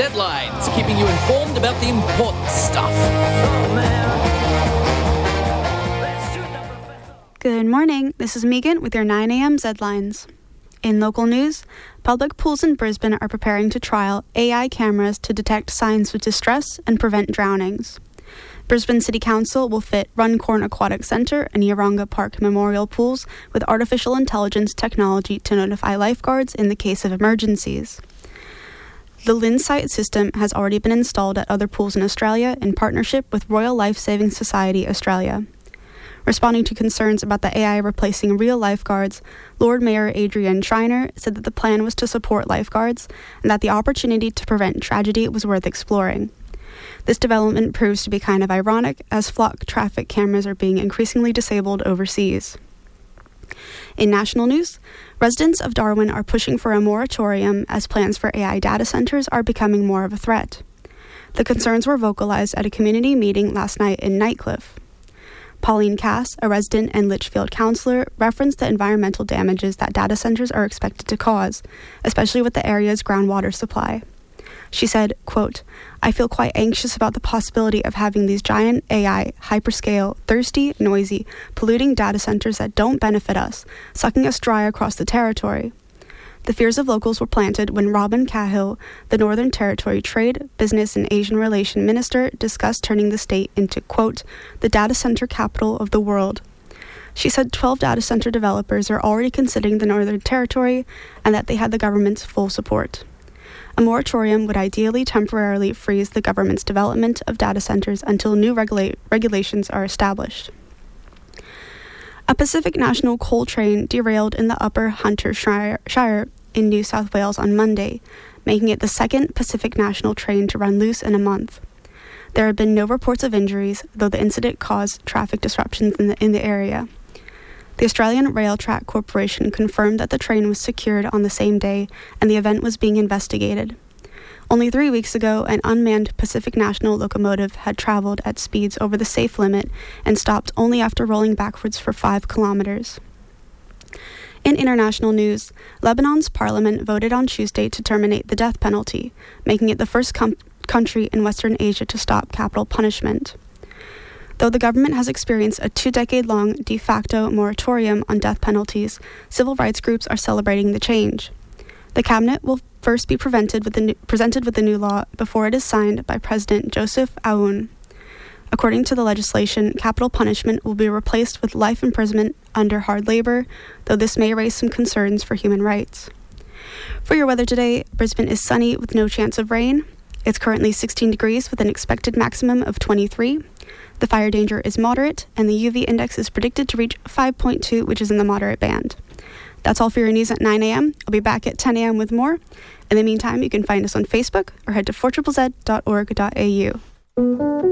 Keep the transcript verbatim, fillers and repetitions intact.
Zlines, keeping you informed about the important stuff. Good morning, this is Megan with your nine a.m. Zlines. In local news, public pools in Brisbane are preparing to trial A I cameras to detect signs of distress and prevent drownings. Brisbane City Council will fit Runcorn Aquatic Centre and Yeronga Park Memorial pools with artificial intelligence technology to notify lifeguards in the case of emergencies. The LinSight system has already been installed at other pools in Australia in partnership with Royal Life Saving Society Australia. Responding to concerns about the A I replacing real lifeguards, Lord Mayor Adrian Schreiner said that the plan was to support lifeguards and that the opportunity to prevent tragedy was worth exploring. This development proves to be kind of ironic, as flock traffic cameras are being increasingly disabled overseas. In national news, residents of Darwin are pushing for a moratorium as plans for A I data centres are becoming more of a threat. The concerns were vocalised at a community meeting last night in Nightcliff. Pauline Cass, a resident and Litchfield councillor, referenced the environmental damages that data centres are expected to cause, especially with the area's groundwater supply. She said, quote, "I feel quite anxious about the possibility of having these giant A I, hyperscale, thirsty, noisy, polluting data centres that don't benefit us, sucking us dry across the territory." The fears of locals were planted when Robin Cahill, the Northern Territory Trade, Business and Asian Relation Minister, discussed turning the state into, quote, "the data centre capital of the world." She said twelve data centre developers are already considering the Northern Territory and that they had the government's full support. A moratorium would ideally temporarily freeze the government's development of data centres until new regula- regulations are established. A Pacific National coal train derailed in the Upper Hunter Shire, Shire in New South Wales on Monday, making it the second Pacific National train to run loose in a month. There have been no reports of injuries, though the incident caused traffic disruptions in the, in the area. The Australian Rail Track Corporation confirmed that the train was secured on the same day and the event was being investigated. Only three weeks ago, an unmanned Pacific National locomotive had travelled at speeds over the safe limit and stopped only after rolling backwards for five kilometres. In international news, Lebanon's parliament voted on Tuesday to terminate the death penalty, making it the first com- country in Western Asia to stop capital punishment. Though the government has experienced a two-decade-long de facto moratorium on death penalties, civil rights groups are celebrating the change. The cabinet will first be presented with the new, presented with the new law before it is signed by President Joseph Aoun. According to the legislation, capital punishment will be replaced with life imprisonment under hard labour, though this may raise some concerns for human rights. For your weather today, Brisbane is sunny with no chance of rain. It's currently sixteen degrees with an expected maximum of twenty-three. The fire danger is moderate, and the U V index is predicted to reach five point two, which is in the moderate band. That's all for your news at nine a.m. I'll be back at ten a.m. with more. In the meantime, you can find us on Facebook or head to four Z Z Z dot org dot a u.